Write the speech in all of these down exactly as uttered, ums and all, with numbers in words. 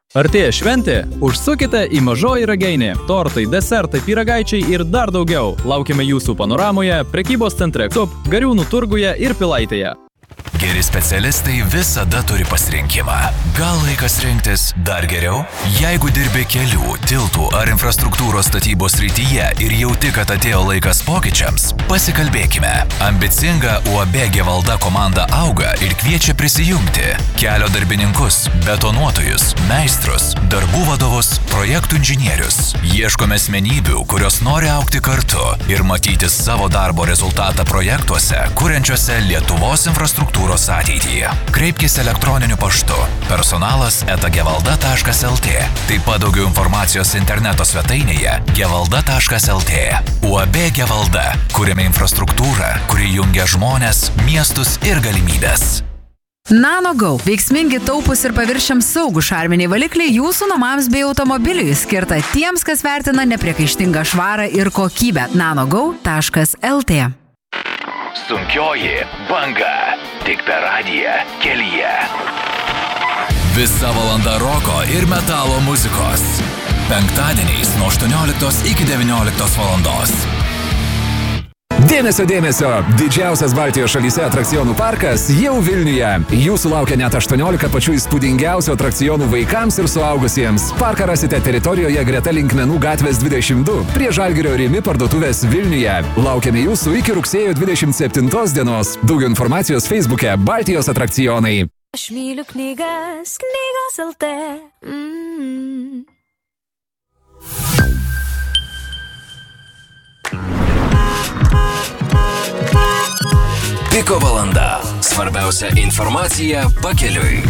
Artėja šventė? Užsukite į Mažoji Ragainė. Tortai, desertai, pyragaičiai ir dar daugiau. Laukiame jūsų panoramoje, prekybos centre Kup, Gariūnų turguje ir Pilaitėje. Geri specialistai visada turi pasirinkimą. Gal laikas rinktis dar geriau? Jeigu dirbi kelių, tiltų ar infrastruktūros statybos srityje ir jauti, kad atėjo laikas pokyčiams, pasikalbėkime. Ambicinga U A B Gevalda komanda auga ir kviečia prisijungti. Kelio darbininkus, betonuotojus, meistrus, darbų vadovus, projektų inžinierius. Ieškome asmenybių, kurios nori augti kartu ir matyti savo darbo rezultatą projektuose, kuriančiuose Lietuvos infrastruktūros ateitį. Kreipkis elektroniniu paštu personalas eta gevalda taškas el tė. Taip pat daugiau informacijos interneto svetainėje gevalda taškas el tė. U A B Gevalda. Kuriame infrastruktūrą, kuri jungia žmones, miestus ir galimybės. NanoGo. Veiksmingi, taupūs ir paviršiams saugų šarminiai valikliai jūsų namams bei automobiliui, skirta tiems, kas vertina nepriekaištingą švarą ir kokybę. nanogo taškas el tė. Sunkioji banga. Tik per radiją kelyje. Visa valanda roko ir metalo muzikos. Penktadieniais nuo aštuonioliktos iki devynioliktos valandos. Dėmesio, dėmesio! Didžiausias Baltijos šalyse atrakcionų parkas jau Vilniuje. Jūsų laukia net aštuoniolika pačių įspūdingiausių atrakcionų vaikams ir suaugusiems. Parką rasite teritorijoje greta Linkmenų gatvės dvidešimt du, prie Žalgirio Rimi parduotuvės Vilniuje. Laukiame jūsų iki rugsėjo dvidešimt septintos dienos. Daugiau informacijos Facebook'e Baltijos atrakcionai. Aš myliu knygas, knygos el tė. Mm. Piko valanda. Svarbiausia informacija pakeliui.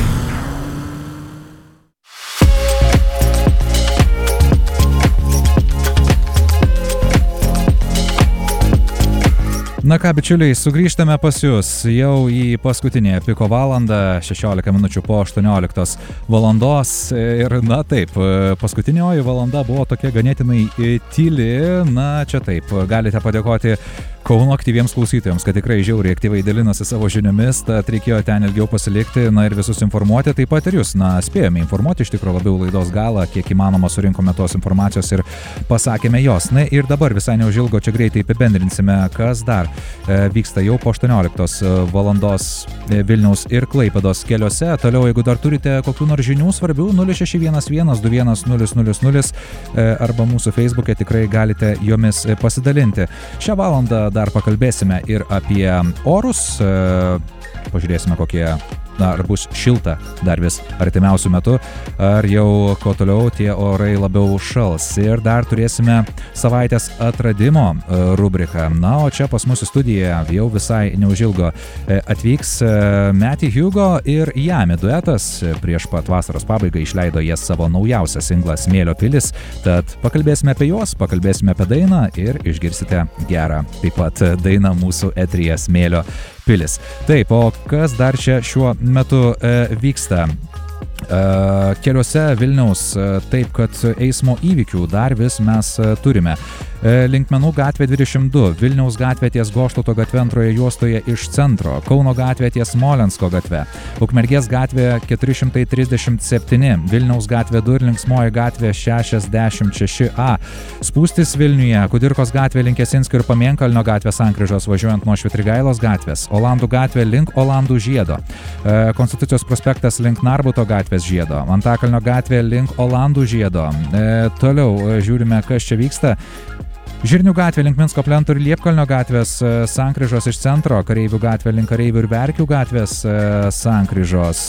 Na ką, bičiuliai, sugrįžtame pas jūs jau į paskutinę Piko valandą, šešiolika minučių po aštuonioliktos valandos. Ir na taip, paskutinioji valanda buvo tokia ganėtinai tyli. Na čia taip, galite padėkoti Kauno aktyviems klausytojams, kad tikrai žiauriai aktyviai dalinosi savo žiniomis, tad reikėjo ten ilgiau pasilikti, na ir visus informuoti, taip pat ir jūs, na spėjome informuoti iš tikrųjų labiau laidos galą, kiek įmanoma surinkome tos informacijos ir pasakėme jos. Na ir dabar visai neužilgo čia greitai apibendrinsime, kas dar e, vyksta jau po aštuonioliktos valandos Vilniaus ir Klaipėdos keliuose. Toliau, jeigu dar turite kokių nors žinių svarbių, nulis šeši vienas vienas du vienas nulis nulis nulis e, arba mūsų Facebook'e tikrai galite jomis pasidalinti. Šią valandą dar pakalbėsime ir apie orus, pažiūrėsime kokie, na, ar bus šilta dar vis artimiausių metų, ar jau ko toliau tie orai labiau šals. Ir dar turėsime savaitės atradimo rubriką. Na, o čia pas mūsų studiją jau visai neužilgo atvyks Matty Hugo ir Jami duetas. Prieš pat vasaros pabaigą išleido jie savo naujausią singlą Smėlio pilis. Tad pakalbėsime apie juos, pakalbėsime apie dainą ir išgirsite gerą taip pat dainą mūsų eteryje Smėlio pilis. Taip, o kas dar čia šiuo metu e, vyksta? E, keliuose Vilniaus, e, taip kad eismo įvykių dar vis mes e, turime. E, Linkmenų gatvė dvidešimt du, Vilniaus gatvė ties Goštauto gatve antroje juostoje iš centro, Kauno gatvė ties Smolensko gatve, Ukmergės gatvė keturi šimtai trisdešimt septyni, Vilniaus gatvė du ir Linksmoji gatvė šešiasdešimt šeši A. Spūstis Vilniuje, Kudirkos gatvė link Jasinskio ir Pamėnkalnio gatvės sankryžos važiuojant nuo Švitrigailos gatvės, Olandų gatvė link Olandų žiedo, e, Konstitucijos prospektas link Narbuto gatvės žiedo, Antakalnio gatvė link Olandų žiedo. E, toliau e, žiūrime, kas čia vyksta. Žirnių gatvė link Minsko plento ir Liepkalnio gatvės sankryžos iš centro, Kareivių gatvė link Kareivių ir Verkių gatvės sankryžos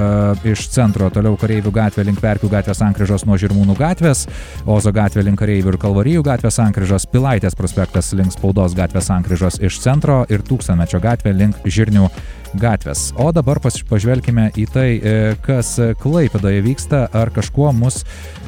iš centro, toliau Kareivių gatvė link Verkių gatvės sankryžos nuo Žirmūnų gatvės, Ozo gatvė link Kareivių ir Kalvarijų gatvės sankryžos, Pilaitės prospektas link Spaudos gatvės sankryžos iš centro ir Tūkstantmečio gatvė link Žirnių gatvės. O dabar pažvelkime į tai, kas Klaipėdoje vyksta, ar kažkuo mus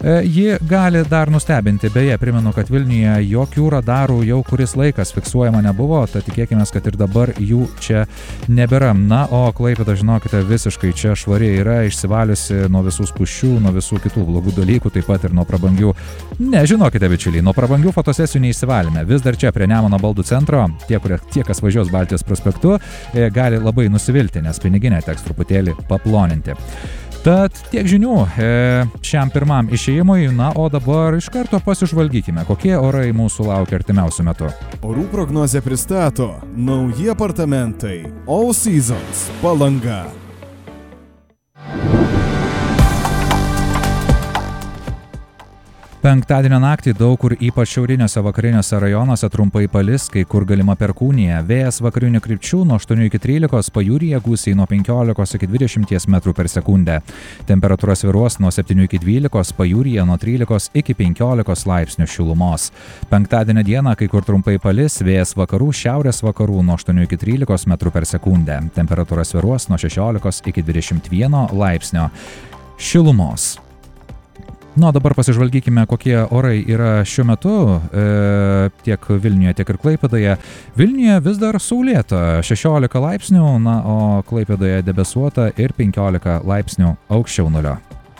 ji gali dar nustebinti. Beje, primenu, kad Vilniuje jokių radarų jau kuris laikas fiksuojama nebuvo, tad tikėkime, kad ir dabar jų čia nebėra. Na, o Klaipėda, žinokite, visiškai čia švari yra, išsivaliusi nuo visų spūsčių, nuo visų kitų blogų dalykų, taip pat ir nuo prabangių. Ne, žinokite, bičiuliai, nuo prabangių fotosesijų neišsivalėme. Vis dar čia prie Nemuno baldų centro, tie, kurie, tie kas važiuos Baltijos prospektu, gali labai nusivilti, nes piniginę teks truputėlį paploninti. Tad tiek žinių e, šiam pirmam išėjimui, na, o dabar iš karto pasižvalgykime, kokie orai mūsų laukia artimiausiu metu. Orų prognozę pristato nauji apartamentai All Seasons Palanga. Penktadienio naktį daug kur ypač šiauriniuose vakariniuose rajonuose trumpai palis, kai kur galima perkūnija. Vėjas vakarinių krypčių nuo aštuonių iki trylikos, pajūryje gūsiai nuo penkiolikos iki dvidešimties metrų per sekundę. Temperatūra svyruos nuo septynių iki dvylikos, pajūryje nuo trylikos iki penkiolikos laipsnių šilumos. Penktadienio dieną kai kur trumpai palis, vėjas vakarų šiaurės vakarų nuo aštuonių iki trylikos metrų per sekundę. Temperatūra svyruos nuo šešiolikos iki dvidešimt vieno laipsnio šilumos. Na, dabar pasižvalgykime, kokie orai yra šiuo metu e, tiek Vilniuje, tiek ir Klaipėdoje. Vilniuje vis dar saulėta, šešiolika laipsnių, na, o Klaipėdoje debesuota ir penkiolika laipsnių aukščiau nulio.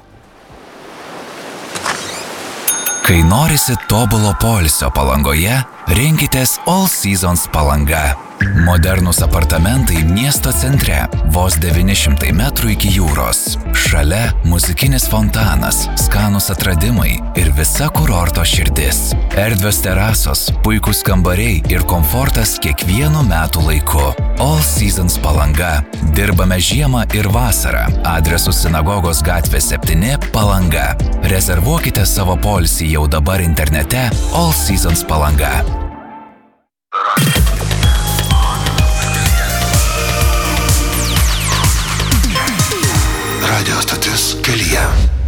Kai norisi tobulo poilsio Palangoje, rinkitės All Seasons Palanga. Modernus apartamentai miesto centre, vos devyni šimtai metrų iki jūros. Šalia muzikinis fontanas, skanus atradimai ir visa kurorto širdis. Erdvios terasos, puikūs kambariai ir komfortas kiekvienu metų laiku. All Seasons Palanga. Dirbame žiemą ir vasarą. Adresu Sinagogos gatvė septyni Palanga. Rezervuokite savo poilsį jau dabar internete All Seasons Palanga. Radio stotis kelyje.